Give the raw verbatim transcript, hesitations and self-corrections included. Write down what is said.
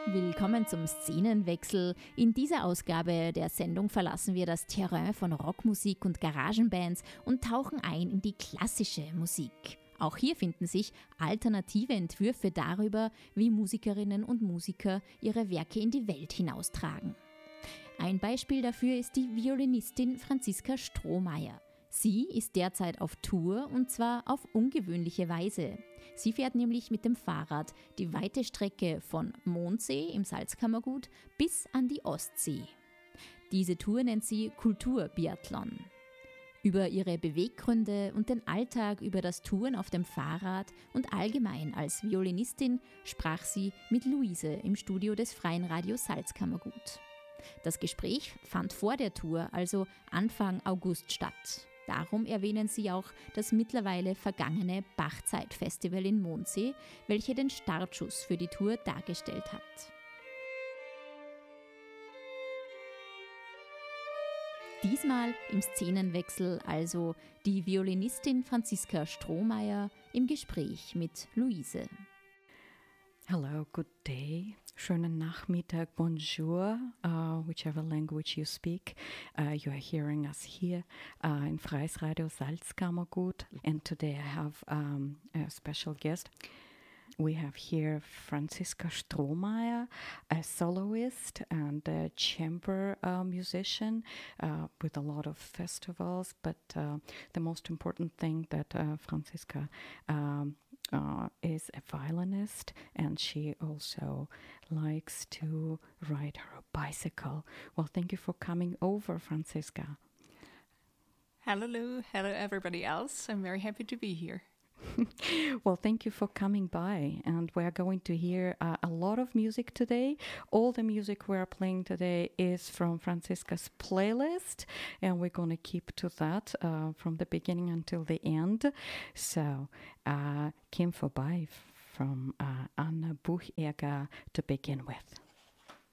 Willkommen zum Szenenwechsel. In dieser Ausgabe der Sendung verlassen wir das Terrain von Rockmusik und Garagenbands und tauchen ein in die klassische Musik. Auch hier finden sich alternative Entwürfe darüber, wie Musikerinnen und Musiker ihre Werke in die Welt hinaustragen. Ein Beispiel dafür ist die Violinistin Franziska Strohmayer. Sie ist derzeit auf Tour und zwar auf ungewöhnliche Weise. Sie fährt nämlich mit dem Fahrrad die weite Strecke von Mondsee im Salzkammergut bis an die Ostsee. Diese Tour nennt sie Kulturbiathlon. Über ihre Beweggründe und den Alltag über das Touren auf dem Fahrrad und allgemein als Violinistin sprach sie mit Luise im Studio des Freien Radios Salzkammergut. Das Gespräch fand vor der Tour, also Anfang August, statt. Darum erwähnen sie auch das mittlerweile vergangene Bachzeit-Festival in Mondsee, welche den Startschuss für die Tour dargestellt hat. Diesmal im Szenenwechsel also die Violinistin Franziska Strohmayer im Gespräch mit Luise. Hello, good day. Schönen Nachmittag, bonjour, uh, whichever language you speak. Uh, you are hearing us here uh, in Freies Radio Salzkammergut. And today I have um, a special guest. We have here Franziska Strohmayer, a soloist and a chamber uh, musician uh, with a lot of festivals. But uh, the most important thing that uh, Franziska um, uh, is a violinist, and she also likes to ride her bicycle. Well, thank you for coming over, Franziska. Hello, hello everybody else. I'm very happy to be here. Well, thank you for coming by, and we are going to hear uh, a lot of music today. All the music we are playing today is from Franziska's playlist, and we're going to keep to that uh, from the beginning until the end. So, uh, Kim vorbei from uh, Anna Bucherer to begin with.